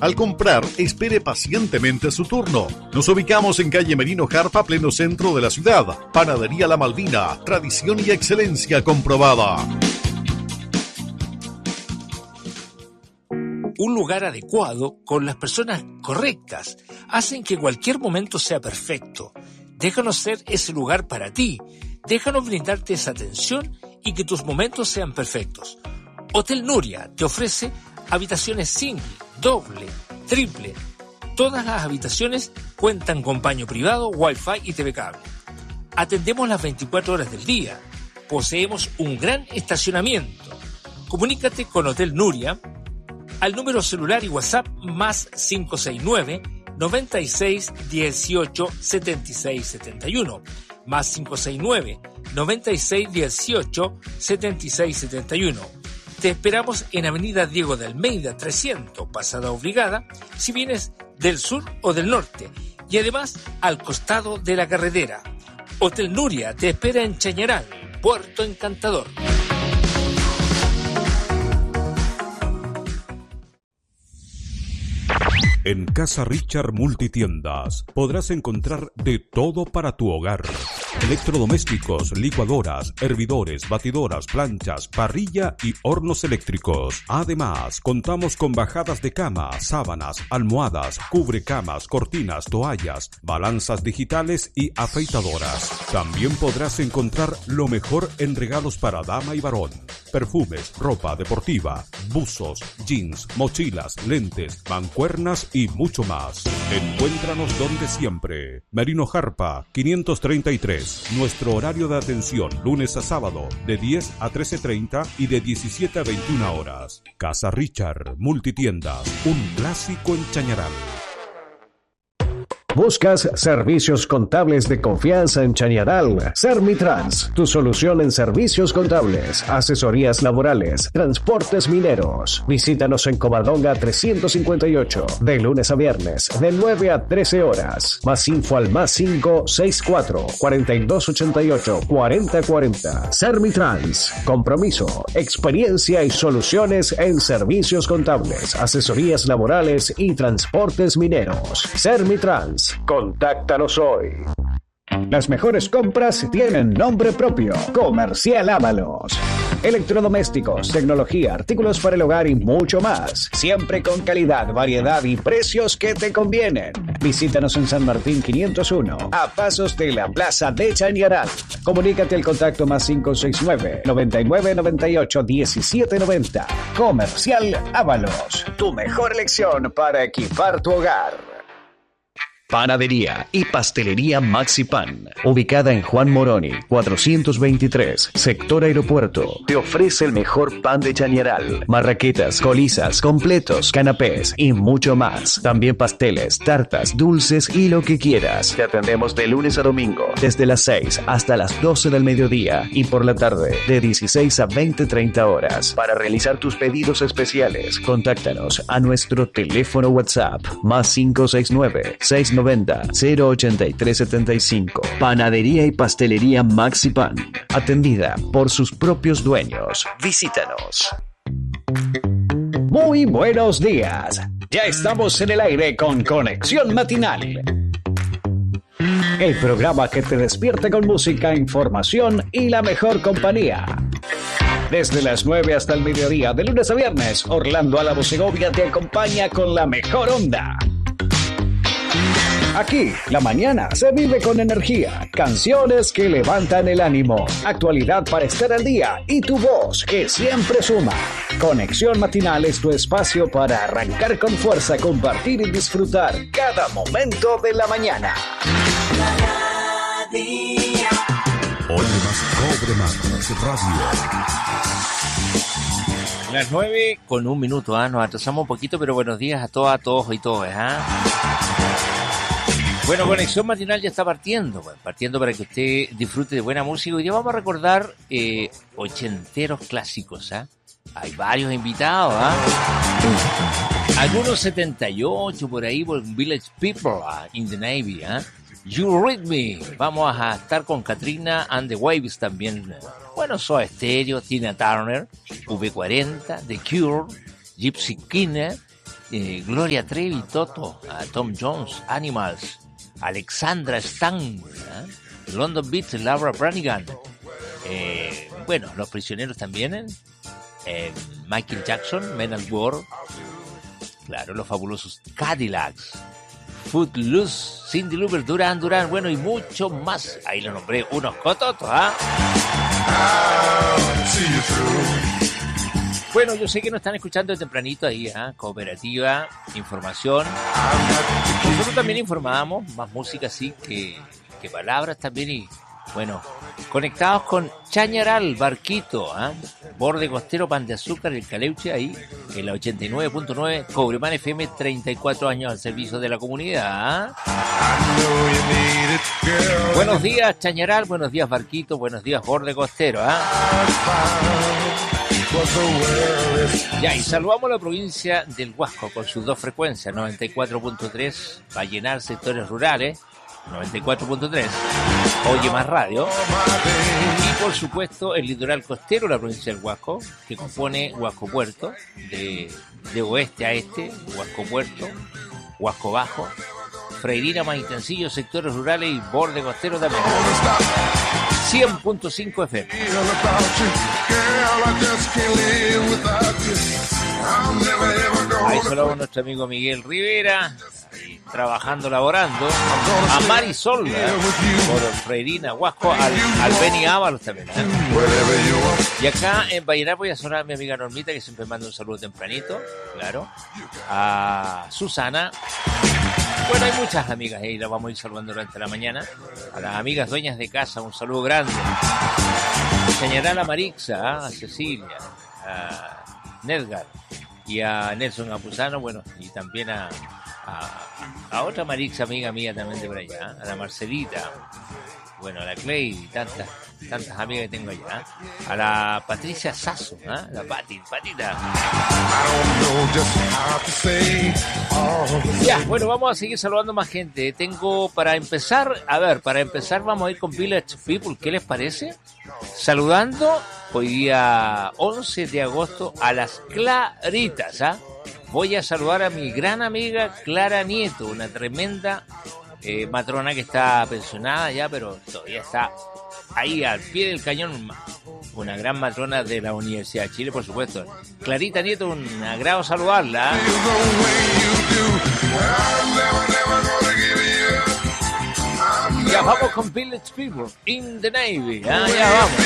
Al comprar, espere pacientemente su turno. Nos ubicamos en calle Merino Jarpa, pleno centro de la ciudad. Panadería La Malvina, tradición y excelencia comprobada. Un lugar adecuado, con las personas correctas, hacen que cualquier momento sea perfecto. Déjanos ser ese lugar para ti. Déjanos brindarte esa atención y que tus momentos sean perfectos. Hotel Nuria te ofrece habitaciones single, doble, triple. Todas las habitaciones cuentan con baño privado, wifi y TV cable. Atendemos las 24 horas del día. Poseemos un gran estacionamiento. Comunícate con Hotel Nuria al número celular y WhatsApp más 569 96 18 76 71, más 569 96 18 76 71. Te esperamos en Avenida Diego de Almeida 300, Pasada Obligada, si vienes del sur o del norte, y además al costado de la carretera. Hotel Nuria te espera en Chañaral, Puerto Encantador. En Casa Richard Multitiendas podrás encontrar de todo para tu hogar. Electrodomésticos, licuadoras, hervidores, batidoras, planchas, parrilla y hornos eléctricos. Además, contamos con bajadas de cama, sábanas, almohadas, cubrecamas, cortinas, toallas, balanzas digitales y afeitadoras. También podrás encontrar lo mejor en regalos para dama y varón. Perfumes, ropa deportiva, buzos, jeans, mochilas, lentes, mancuernas y mucho más. Encuéntranos donde siempre. Merino Jarpa, 533. Nuestro horario de atención, lunes a sábado, de 10 a 13:30 y de 17 a 21 horas. Casa Richard Multitiendas, un clásico en Chañaral. ¿Buscas servicios contables de confianza en Chañaral? Sermitrans, tu solución en servicios contables, asesorías laborales, transportes mineros. Visítanos en Covadonga 358, de lunes a viernes, de 9 a 13 horas. Más info al más 564 4288 4040. Sermitrans, compromiso, experiencia y soluciones en servicios contables, asesorías laborales y transportes mineros. Sermitrans. Contáctanos hoy. Las mejores compras tienen nombre propio. Comercial Ábalos. Electrodomésticos, tecnología, artículos para el hogar y mucho más. Siempre con calidad, variedad y precios que te convienen. Visítanos en San Martín 501, a pasos de la Plaza de Chañaral. Comunícate al contacto más 569 99 98 17 90. Comercial Ábalos. Tu mejor elección para equipar tu hogar. Panadería y Pastelería Maxi Pan, ubicada en Juan Moroni, 423, sector Aeropuerto, te ofrece el mejor pan de Chañaral, marraquetas, colizas, completos, canapés y mucho más. También pasteles, tartas, dulces y lo que quieras. Te atendemos de lunes a domingo, desde las 6 hasta las 12 del mediodía y por la tarde, de 16 a 20:30 horas. Para realizar tus pedidos especiales, contáctanos a nuestro teléfono WhatsApp, más 569 690 08375. Panadería y Pastelería Maxi Pan, atendida por sus propios dueños. Visítanos. Muy buenos días. Ya estamos en el aire con Conexión Matinal. El programa que te despierta con música, información y la mejor compañía. Desde las 9 hasta el mediodía, de lunes a viernes, Orlando Álamo Segovia te acompaña con la mejor onda. Aquí, la mañana se vive con energía, canciones que levantan el ánimo, actualidad para estar al día y tu voz que siempre suma. Conexión Matinal es tu espacio para arrancar con fuerza, compartir y disfrutar cada momento de la mañana. Hoy más Cobre Más Radio. Las 9:01, nos atrasamos un poquito, pero buenos días a todas, a todos y todas, Bueno, Conexión Matinal ya está partiendo para que usted disfrute de buena música. Hoy día vamos a recordar ochenteros clásicos, Hay varios invitados, Algunos 78 por ahí, por Village People in the Navy, You Read Me. Vamos a estar con Katrina and the Waves también. Bueno, Soda Stereo, Tina Turner, V40, The Cure, Gypsy Killer, Gloria Trevi, Toto, Tom Jones, Animals, Alexandra Stan, London Beats, Laura Branigan. Bueno, Los Prisioneros también, Michael Jackson, Men at War, claro, Los Fabulosos Cadillacs, Footloose, Cyndi Lauper, Duran Duran, bueno, y mucho más. Ahí lo nombré, unos cototos, Bueno, yo sé que nos están escuchando de tempranito ahí, Cooperativa, información. Nosotros también informamos, más música sí que palabras también, y bueno, conectados con Chañaral, Barquito, Borde Costero, Pan de Azúcar, el Caleuche, ahí en la 89.9, Cobreman FM, 34 años al servicio de la comunidad. Buenos días, Chañaral, buenos días, Barquito, buenos días, Borde Costero. Ya, y saludamos a la provincia del Huasco con sus dos frecuencias, 94.3, Vallenar, sectores rurales, 94.3, Oye Más Radio, y por supuesto el litoral costero, la provincia del Huasco, que compone Huasco Puerto, de oeste a este, Huasco Puerto, Huasco Bajo, Freirina, Maitencillo, sectores rurales y Borde Costero también. 100.5 FM. Ahí saludamos a nuestro amigo Miguel Rivera, trabajando, laborando, a Marisol, por Freirina, Huasco, al Beni Ábalos también. Y acá en Vallenar voy a saludar a mi amiga Normita, que siempre manda un saludo tempranito, claro, a Susana. Bueno, hay muchas amigas ahí, las vamos a ir saludando durante la mañana. A las amigas dueñas de casa, un saludo grande. Señalar a Marixa, a Cecilia, a Nedgar y a Nelson Apuzano, bueno, y también a otra Marixa, amiga mía también de por allá, a la Marcelita, bueno, a la Clay y tantas amigas que tengo allá, a la Patricia Sasso, la Patita. Ya, bueno, vamos a seguir saludando más gente. Tengo para empezar vamos a ir con Village People, ¿qué les parece? Saludando hoy día 11 de agosto a las Claritas, Voy a saludar a mi gran amiga Clara Nieto, una tremenda matrona que está pensionada ya, pero todavía está ahí al pie del cañón, una gran matrona de la Universidad de Chile, por supuesto. Clarita Nieto, un agrado saludarla. Ya vamos con Village People in the Navy, ya vamos.